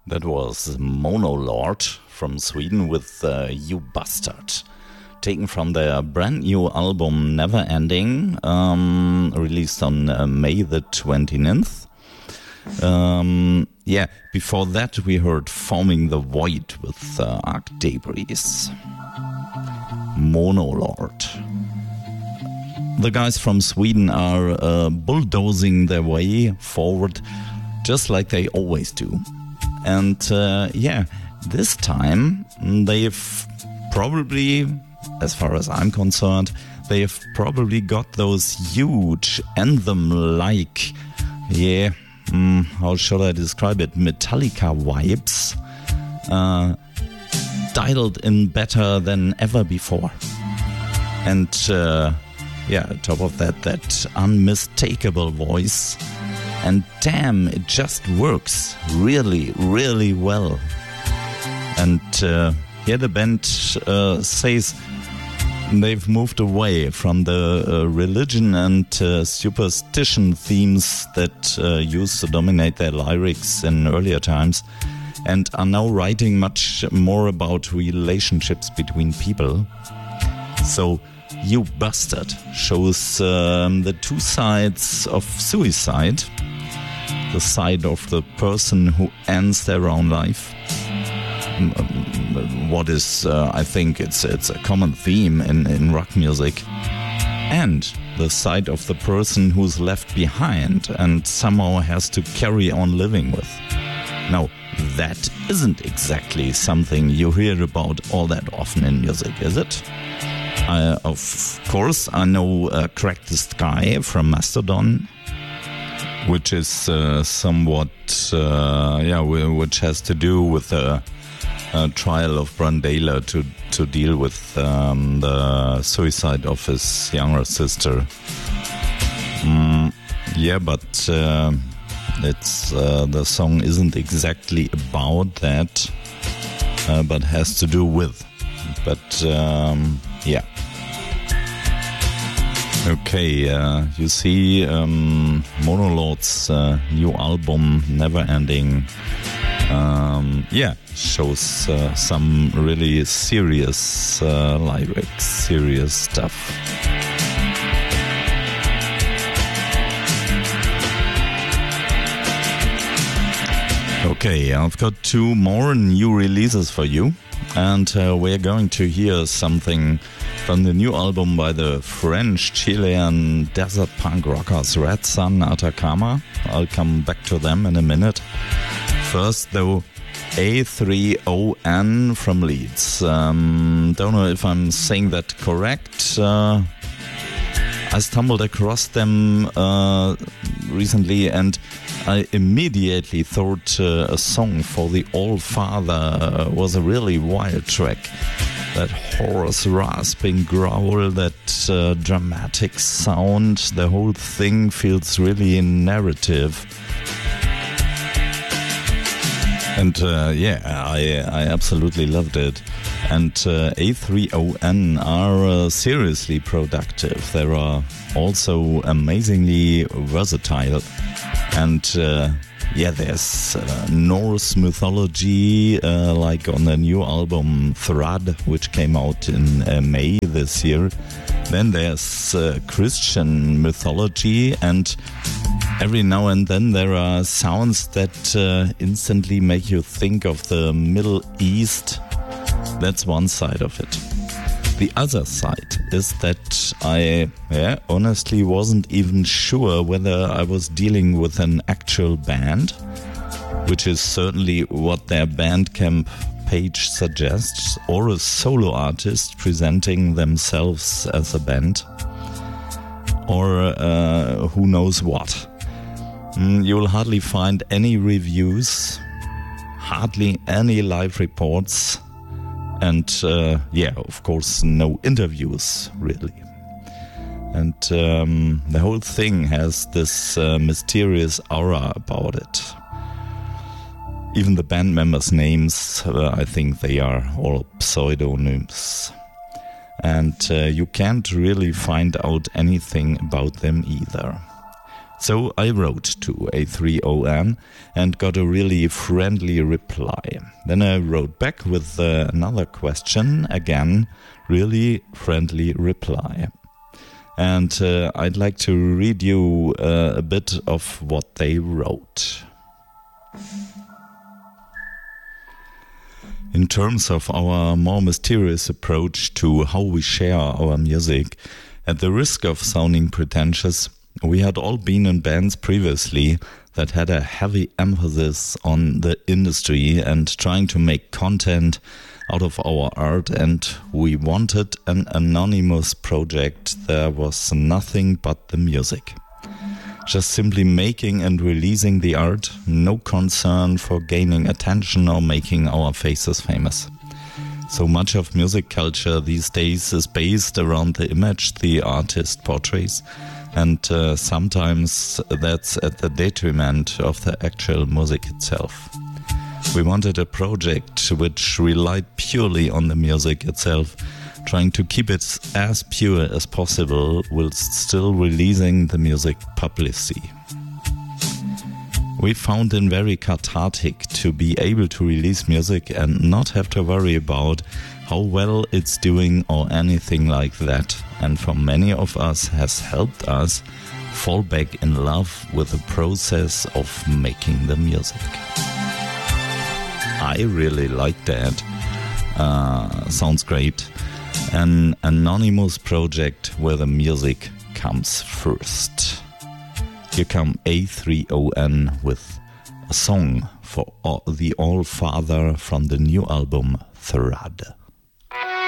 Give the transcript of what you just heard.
That was Monolord from Sweden with You Bastard, taken from their brand new album Never Ending, released on May the 29th. Before that we heard Forming the Void with Arc Debris. Monolord. The guys from Sweden are bulldozing their way forward just like they always do. And this time they've probably, as far as I'm concerned, they've probably got those huge anthem-like, how should I describe it, Metallica vibes, dialed in better than ever before. And top of that unmistakable voice. And damn, it just works really, really well. And the band says they've moved away from the religion and superstition themes that used to dominate their lyrics in earlier times, and are now writing much more about relationships between people. So You Bastard shows the two sides of suicide. The side of the person who ends their own life. What is, I think it's a common theme in rock music. And the side of the person who's left behind and somehow has to carry on living with. Now, that isn't exactly something you hear about all that often in music, is it? Of course, I know Crack the Sky from Mastodon, which is somewhat, which has to do with the trial of Brandela to deal with the suicide of his younger sister. But it's the song isn't exactly about that, but has to do with. But Okay, you see Monolord's new album, Never Ending, shows some really serious lyrics, serious stuff. Okay, I've got two more new releases for you, and we're going to hear something from the new album by the French-Chilean desert punk rockers Red Sun Atacama. I'll come back to them in a minute. First, though, A3ON from Leeds. Don't know if I'm saying that correct. I stumbled across them recently, and I immediately thought a song for the All-Father was a really wild track. That hoarse, rasping growl, that dramatic sound, the whole thing feels really narrative. And I absolutely loved it. And A3ON are seriously productive. They are also amazingly versatile. And there's Norse mythology, like on the new album Thrud, which came out in May this year. Then there's Christian mythology, and every now and then there are sounds that instantly make you think of the Middle East. That's one side of it. The other side is that I honestly wasn't even sure whether I was dealing with an actual band, which is certainly what their Bandcamp page suggests, or a solo artist presenting themselves as a band, or who knows what. You will hardly find any reviews, hardly any live reports, and of course no interviews really. And the whole thing has this mysterious aura about it. Even the band members' names, I think they are all pseudonyms. And you can't really find out anything about them either. So I wrote to A3ON and got a really friendly reply. Then I wrote back with another question, again, really friendly reply. And I'd like to read you a bit of what they wrote. In terms of our more mysterious approach to how we share our music, at the risk of sounding pretentious, we had all been in bands previously that had a heavy emphasis on the industry and trying to make content out of our art, and we wanted an anonymous project. There was nothing but the music. Just simply making and releasing the art, no concern for gaining attention or making our faces famous. So much of music culture these days is based around the image the artist portrays, and sometimes that's at the detriment of the actual music itself. We wanted a project which relied purely on the music itself, trying to keep it as pure as possible whilst still releasing the music publicly. We found it very cathartic to be able to release music and not have to worry about how well it's doing or anything like that, and for many of us has helped us fall back in love with the process of making the music. I really like that. Sounds great. An anonymous project where the music comes first. Here come A3ON with a song for the All-Father from the new album Thrud.